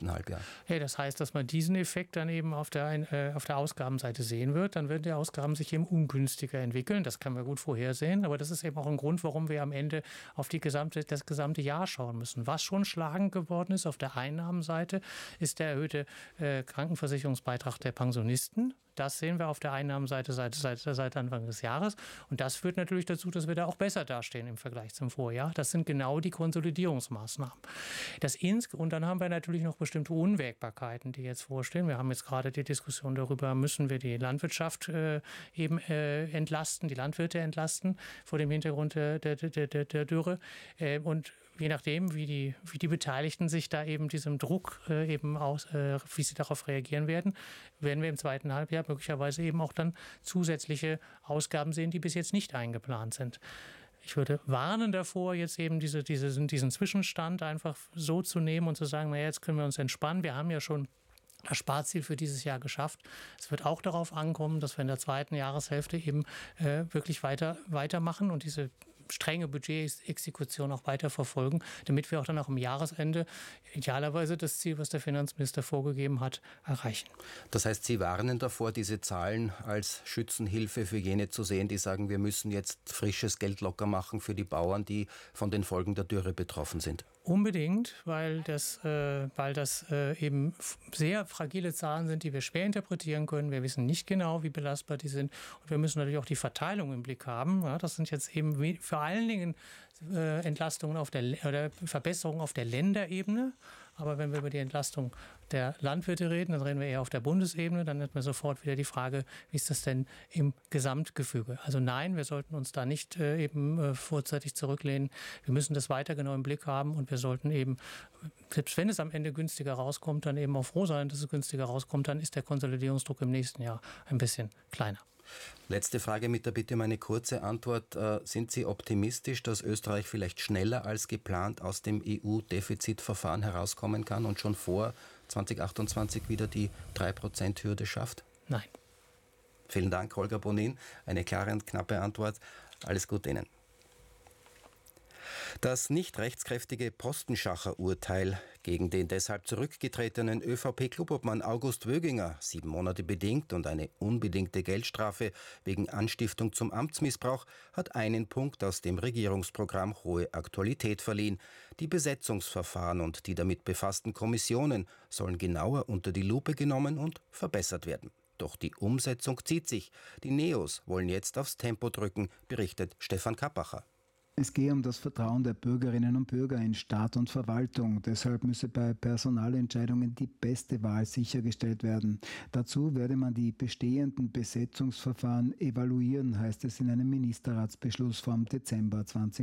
nächsten Halbjahr? Ja, das heißt, dass man diesen Effekt dann eben auf der Ausgabenseite sehen wird. Dann werden die Ausgaben sich eben ungünstiger entwickeln. Das können wir gut vorhersehen. Aber das ist eben auch ein Grund, warum wir am Ende auf das gesamte Jahr schauen müssen. Was schon schlagend geworden ist auf der Einnahmenseite, ist der erhöhte Krankenversicherungsbeitrag der Pensionisten. Das sehen wir auf der Einnahmenseite seit Anfang des Jahres. Und das führt natürlich dazu, dass wir da auch besser dastehen im Vergleich zum Vorjahr. Das sind genau die Konsolidierungsmaßnahmen. Und dann haben wir natürlich noch bestimmte Unwägbarkeiten, die jetzt vorstehen. Wir haben jetzt gerade die Diskussion darüber, müssen wir die Landwirtschaft entlasten, die Landwirte entlasten vor dem Hintergrund der Dürre. Und je nachdem, wie die Beteiligten sich da eben diesem Druck wie sie darauf reagieren werden wir im zweiten Halbjahr möglicherweise eben auch dann zusätzliche Ausgaben sehen, die bis jetzt nicht eingeplant sind. Ich würde warnen davor, jetzt eben diesen Zwischenstand einfach so zu nehmen und zu sagen, naja, jetzt können wir uns entspannen. Wir haben ja schon das Sparziel für dieses Jahr geschafft. Es wird auch darauf ankommen, dass wir in der zweiten Jahreshälfte eben wirklich weitermachen und diese strenge Budgetexekution auch weiter verfolgen, damit wir auch dann auch am Jahresende idealerweise das Ziel, was der Finanzminister vorgegeben hat, erreichen. Das heißt, Sie warnen davor, diese Zahlen als Schützenhilfe für jene zu sehen, die sagen, wir müssen jetzt frisches Geld locker machen für die Bauern, die von den Folgen der Dürre betroffen sind. Unbedingt, weil das eben sehr fragile Zahlen sind, die wir schwer interpretieren können. Wir wissen nicht genau, wie belastbar die sind. Und wir müssen natürlich auch die Verteilung im Blick haben. Ja, das sind jetzt eben vor allen Dingen Entlastungen oder Verbesserungen auf der Länderebene. Aber wenn wir über die Entlastung der Landwirte reden, dann reden wir eher auf der Bundesebene. Dann hat man sofort wieder die Frage, wie ist das denn im Gesamtgefüge? Also nein, wir sollten uns da nicht vorzeitig zurücklehnen. Wir müssen das weiter genau im Blick haben und wir sollten eben, selbst wenn es am Ende günstiger rauskommt, dann eben auch froh sein, dass es günstiger rauskommt. Dann ist der Konsolidierungsdruck im nächsten Jahr ein bisschen kleiner. Letzte Frage mit der Bitte um eine kurze Antwort. Sind Sie optimistisch, dass Österreich vielleicht schneller als geplant aus dem EU-Defizitverfahren herauskommen kann und schon vor 2028 wieder die 3%-Hürde schafft? Nein. Vielen Dank, Holger Bonin. Eine klare und knappe Antwort. Alles Gute Ihnen. Das nicht rechtskräftige Postenschacher-Urteil gegen den deshalb zurückgetretenen ÖVP-Klubobmann August Wöginger, 7 Monate bedingt und eine unbedingte Geldstrafe wegen Anstiftung zum Amtsmissbrauch, hat einen Punkt aus dem Regierungsprogramm hohe Aktualität verliehen. Die Besetzungsverfahren und die damit befassten Kommissionen sollen genauer unter die Lupe genommen und verbessert werden. Doch die Umsetzung zieht sich. Die Neos wollen jetzt aufs Tempo drücken, berichtet Stefan Kappacher. Es gehe um das Vertrauen der Bürgerinnen und Bürger in Staat und Verwaltung. Deshalb müsse bei Personalentscheidungen die beste Wahl sichergestellt werden. Dazu werde man die bestehenden Besetzungsverfahren evaluieren, heißt es in einem Ministerratsbeschluss vom Dezember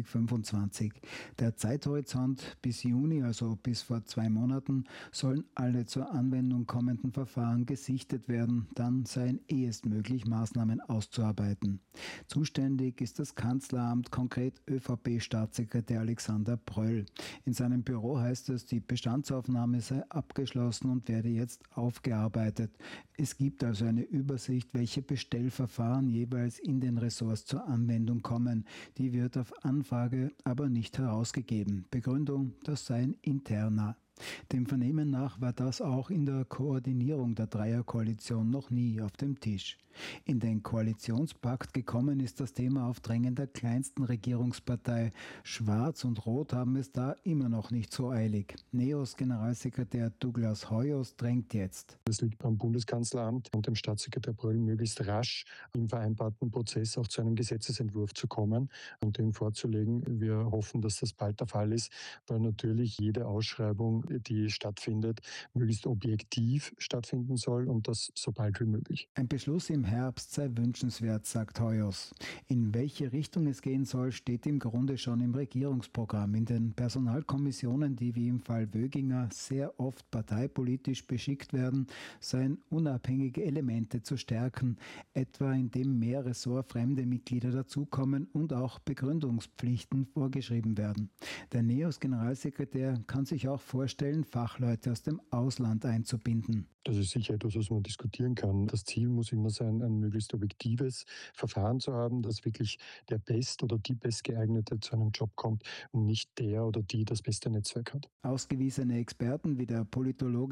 2025. Der Zeithorizont bis Juni, also bis vor 2 Monaten, sollen alle zur Anwendung kommenden Verfahren gesichtet werden. Dann seien ehestmöglich Maßnahmen auszuarbeiten. Zuständig ist das Kanzleramt, konkret ÖVP-Staatssekretär Alexander Pröll. In seinem Büro heißt es, die Bestandsaufnahme sei abgeschlossen und werde jetzt aufgearbeitet. Es gibt also eine Übersicht, welche Bestellverfahren jeweils in den Ressorts zur Anwendung kommen. Die wird auf Anfrage aber nicht herausgegeben. Begründung, das sei ein interner. Dem Vernehmen nach war das auch in der Koordinierung der Dreierkoalition noch nie auf dem Tisch. In den Koalitionspakt gekommen ist das Thema auf Drängen der kleinsten Regierungspartei. Schwarz und Rot haben es da immer noch nicht so eilig. Neos Generalsekretär Douglas Hoyos drängt jetzt. Es liegt beim Bundeskanzleramt und dem Staatssekretär Pröll, möglichst rasch im vereinbarten Prozess auch zu einem Gesetzesentwurf zu kommen und den vorzulegen. Wir hoffen, dass das bald der Fall ist, weil natürlich jede Ausschreibung, die stattfindet, möglichst objektiv stattfinden soll und das so bald wie möglich. Ein Beschluss im Herbst sei wünschenswert, sagt Hoyos. In welche Richtung es gehen soll, steht im Grunde schon im Regierungsprogramm. In den Personalkommissionen, die wie im Fall Wöginger sehr oft parteipolitisch beschickt werden, seien unabhängige Elemente zu stärken, etwa indem mehr ressortfremde Mitglieder dazukommen und auch Begründungspflichten vorgeschrieben werden. Der Neos-Generalsekretär kann sich auch vorstellen, Fachleute aus dem Ausland einzubinden. Das ist sicher etwas, was man diskutieren kann. Das Ziel muss immer sein, ein möglichst objektives Verfahren zu haben, dass wirklich der Best- oder die Bestgeeignete zu einem Job kommt und nicht der oder die das beste Netzwerk hat. Ausgewiesene Experten wie der Politologe